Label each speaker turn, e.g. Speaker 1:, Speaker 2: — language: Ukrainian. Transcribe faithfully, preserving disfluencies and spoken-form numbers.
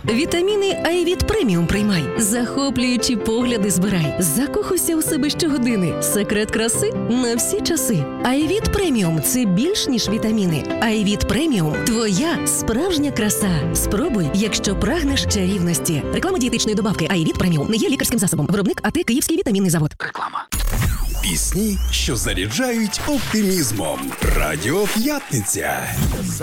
Speaker 1: Вітаміни Айвіт Преміум приймай. Захоплюючі погляди збирай. Закохуйся у себе щогодини. Секрет краси на всі часи. Айвіт Преміум – це більш ніж вітаміни. Айвіт Преміум – твоя справжня краса. Спробуй, якщо прагнеш чарівності. Реклама дієтичної добавки Айвіт Преміум не є лікарським засобом. Виробник АТ Київський вітамінний завод.
Speaker 2: Реклама.
Speaker 3: Пісні, що заряджають оптимізмом. Радіо П'ятниця.